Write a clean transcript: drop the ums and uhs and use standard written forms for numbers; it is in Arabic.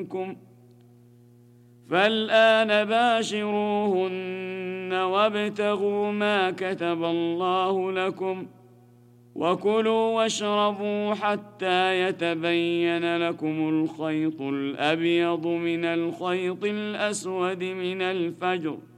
منكم فالآن باشروهن وابتغوا ما كتب الله لكم وكلوا واشربوا حتى يتبين لكم الخيط الأبيض من الخيط الأسود من الفجر